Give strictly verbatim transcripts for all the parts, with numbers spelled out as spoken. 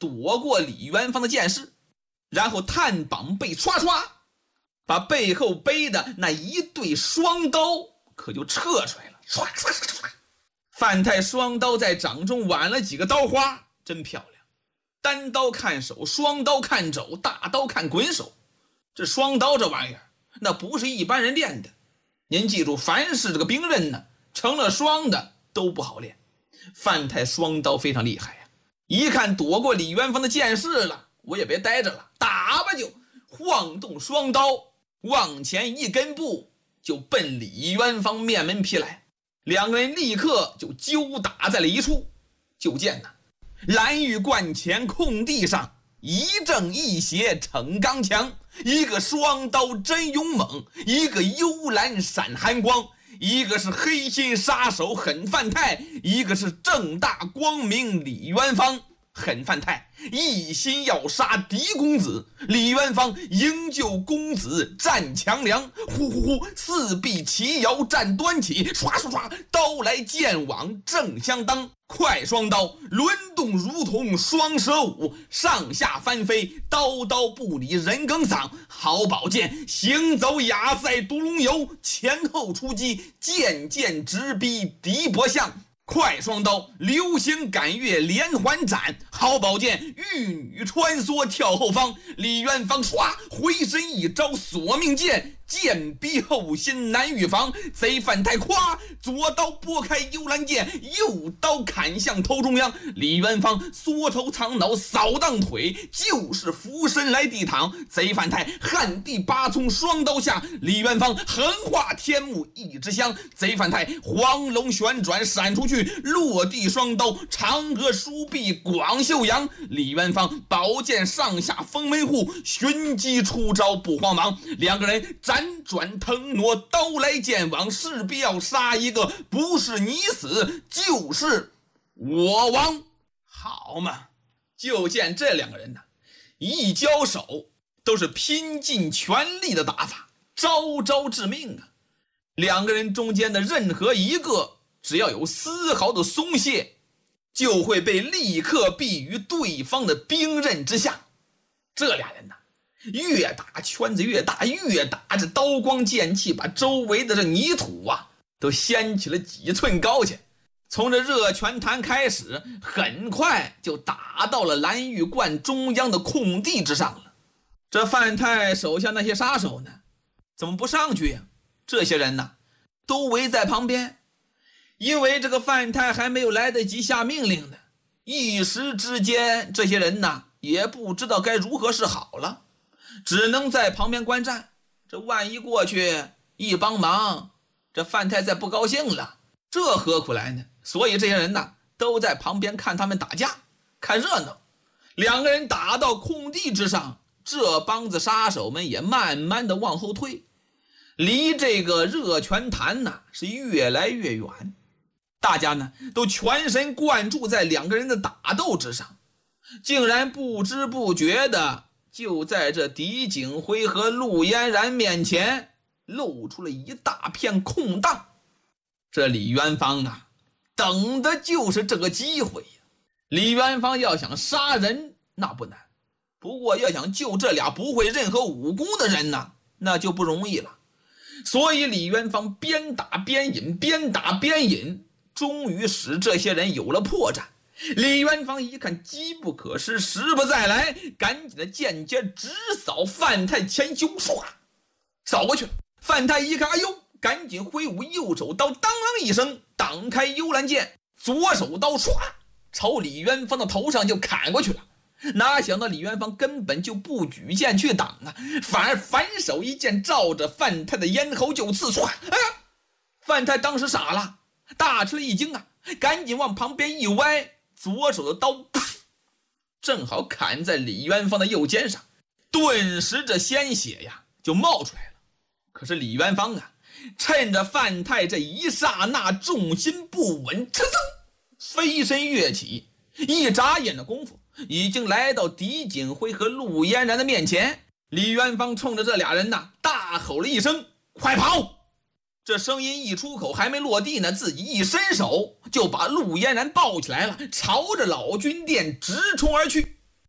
躲过李元芳的箭矢，然后探膀背唰唰把背后背的那一对双刀可就撤出来了，唰唰唰唰。范太双刀在掌中挽了几个刀花，真漂亮。单刀看手，双刀看肘，大刀看滚手。这双刀这玩意儿，那不是一般人练的。您记住，凡是这个兵刃呢，成了双的都不好练。范太双刀非常厉害呀、啊，一看躲过李元芳的箭矢了，我也别待着了，打吧就晃动双刀，往前一根步就奔李元芳面门劈来。两个人立刻就揪打在了一处。就见呐，蓝玉冠前空地上一正一邪逞刚强，一个双刀真勇猛，一个幽蓝闪寒光，一个是黑心杀手狠范太，一个是正大光明李元芳。狠范太一心要杀狄公子，李元芳营救公子战强梁，呼呼呼，四臂齐摇战端起，唰唰唰，刀来剑往正相当，快双刀轮动如同双蛇舞，上下翻飞，刀刀不离人更丧。好宝剑行走亚塞独龙游，前后出击，渐渐直逼敌伯相。快双刀流星赶月连环斩，好宝剑玉女穿梭跳后方。李元芳唰回身一招索命剑，剑逼后心难预防。贼范太夸左刀拨开幽兰剑，右刀砍向头中央。李元芳缩头藏脑扫荡腿，就是俯身来地躺。贼范太旱地八葱双刀下，李元芳横划天幕一支香。贼范太黄龙旋转闪出去，落地双刀嫦娥舒臂广袖扬。李元芳宝剑上下封门户，寻机出招不慌忙。两个人辗转腾挪，刀来剑往，势必要杀一个，不是你死就是我亡。好嘛，就见这两个人呢，一交手都是拼尽全力的打法，招招致命啊。两个人中间的任何一个只要有丝毫的松懈，就会被立刻毙于对方的兵刃之下。这俩人呢，越打圈子越大，越打这刀光剑气，把周围的这泥土啊都掀起了几寸高去。从这热泉潭开始，很快就打到了蓝玉观中央的空地之上了。这范太手下那些杀手呢，怎么不上去呀？这些人呢，都围在旁边。因为这个范太还没有来得及下命令呢，一时之间这些人呢也不知道该如何是好了，只能在旁边观战。这万一过去一帮忙，这范太再不高兴了，这何苦来呢？所以这些人呢都在旁边看他们打架，看热闹。两个人打到空地之上，这帮子杀手们也慢慢的往后退，离这个热泉潭呢是越来越远。大家呢都全神贯注在两个人的打斗之上，竟然不知不觉的就在这狄景辉和陆嫣然面前露出了一大片空档。这李元芳啊，等的就是这个机会呀。李元芳要想杀人那不难，不过要想救这俩不会任何武功的人呢，那就不容易了。所以李元芳边打边引，边打边引，终于使这些人有了破绽。李元芳一看机不可失，时不再来，赶紧的剑尖直扫范太前胸，唰扫过去了。范太一看，哎呦，赶紧挥舞右手刀，当啷一声挡开幽兰剑，左手刀唰朝李元芳的头上就砍过去了。哪想到李元芳根本就不举剑去挡啊，反而反手一剑照着范太的咽喉就刺，唰！哎呀，范太当时傻了，大吃了一惊啊，赶紧往旁边一歪，左手的刀噗正好砍在李元芳的右肩上，顿时这鲜血呀就冒出来了。可是李元芳啊，趁着范太这一刹那重心不稳，噌噌飞身跃起，一眨眼的功夫已经来到狄景辉和陆嫣然的面前。李元芳冲着这俩人呐大吼了一声，快跑！这声音一出口还没落地呢，自己一伸手就把陆嫣然抱起来了，朝着老君殿直冲而去。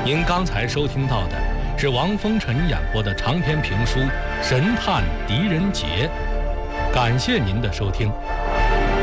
您刚才收听到的是王风尘演播的长篇评书《神探狄仁杰》，感谢您的收听。